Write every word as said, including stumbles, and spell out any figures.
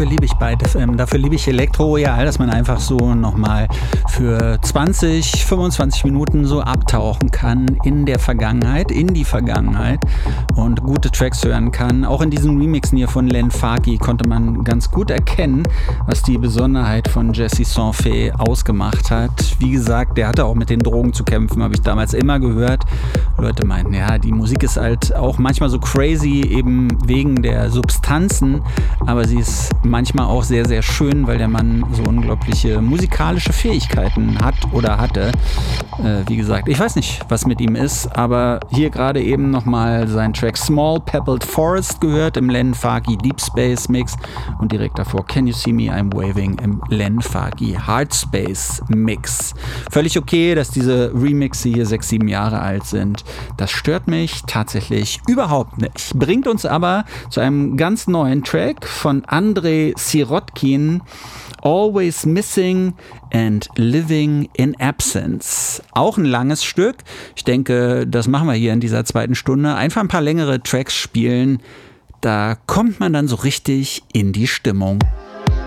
dafür liebe ich beides. Ähm, dafür liebe ich Elektro, ja, dass man einfach so nochmal für zwanzig, fünfundzwanzig Minuten so abtauchen kann in der Vergangenheit, in die Vergangenheit und gute Tracks hören kann. Auch in diesen Remixen hier von Len Faki konnte man ganz gut erkennen, was die Besonderheit von Jesse Sanfé ausgemacht hat. Wie gesagt, der hatte auch mit den Drogen zu kämpfen, habe ich damals immer gehört. Leute meinten, ja, die Musik ist halt auch manchmal so crazy, eben wegen der Substanzen, aber sie ist manchmal auch sehr, sehr schön, weil der Mann so unglaubliche musikalische Fähigkeiten hat oder hatte. Äh, wie gesagt, ich weiß nicht, was mit ihm ist, aber hier gerade eben nochmal sein Track Small Pebbled Forest gehört im Len Faki Deep Space Mix und direkt davor Can You See Me I'm Waving im Len Faki Hard Space Mix. Völlig okay, dass diese Remixe hier sechs, sieben Jahre alt sind. Das stört mich tatsächlich überhaupt nicht. Bringt uns aber zu einem ganz neuen Track von Andrei Sirotkin, Always Missing and Living in Absence. Auch ein langes Stück. Ich denke, das machen wir hier in dieser zweiten Stunde. Einfach ein paar längere Tracks spielen. Da kommt man dann so richtig in die Stimmung.